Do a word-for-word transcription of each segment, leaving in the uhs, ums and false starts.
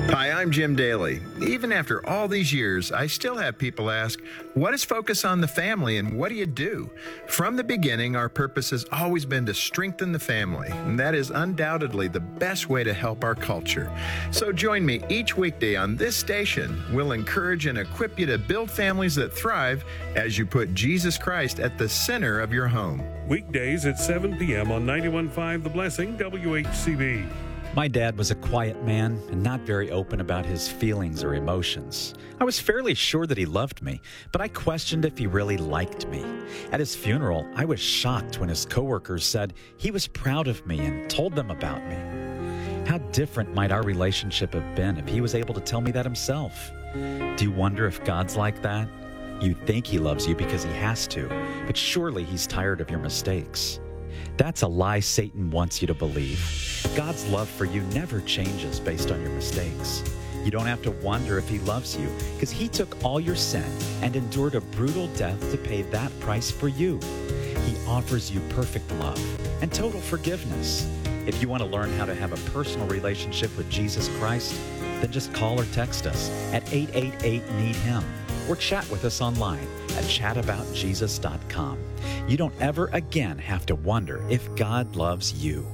Hi, I'm Jim Daly. Even after all these years, I still have people ask, what is Focus on the Family and what do you do? From the beginning, our purpose has always been to strengthen the family, and that is undoubtedly the best way to help our culture. So join me each weekday on this station. We'll encourage and equip you to build families that thrive as you put Jesus Christ at the center of your home. Weekdays at seven p.m. on ninety-one point five The Blessing, W H C B. My dad was a quiet man and not very open about his feelings or emotions. I was fairly sure that he loved me, but I questioned if he really liked me. At his funeral, I was shocked when his coworkers said he was proud of me and told them about me. How different might our relationship have been if he was able to tell me that himself? Do you wonder if God's like that? You think he loves you because he has to, but surely he's tired of your mistakes. That's a lie Satan wants you to believe. God's love for you never changes based on your mistakes. You don't have to wonder if he loves you because he took all your sin and endured a brutal death to pay that price for you. He offers you perfect love and total forgiveness. If you want to learn how to have a personal relationship with Jesus Christ, then just call or text us at eight eight eight, need him or chat with us online at chat about jesus dot com. You don't ever again have to wonder if God loves you.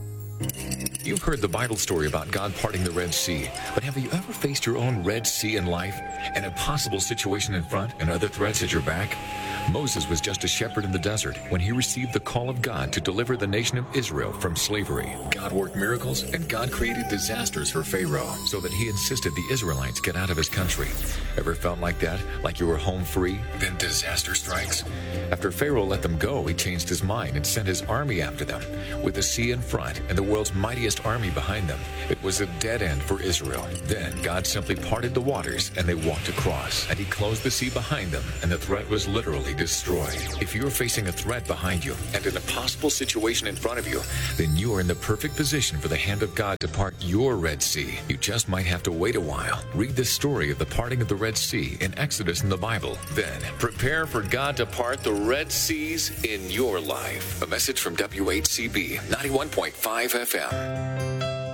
You've heard the Bible story about God parting the Red Sea, but have you ever faced your own Red Sea in life? An impossible situation in front and other threats at your back? Moses was just a shepherd in the desert when he received the call of God to deliver the nation of Israel from slavery. God worked miracles and God created disasters for Pharaoh so that he insisted the Israelites get out of his country. Ever felt like that? Like you were home free, then disaster strikes? After Pharaoh let them go, he changed his mind and sent his army after them. With the sea in front and the world's mightiest army behind them, it was a dead end for Israel. Then God simply parted the waters and they walked across, and he closed the sea behind them, and the threat was literally destroyed. If you're facing a threat behind you and an impossible situation in front of you, then you are in the perfect position for the hand of God to part your Red Sea. You just might have to wait a while. Read the story of the parting of the Red Sea in Exodus in the Bible. Then prepare for God to part the Red Seas in your life. A message from W H C B ninety-one point five F M.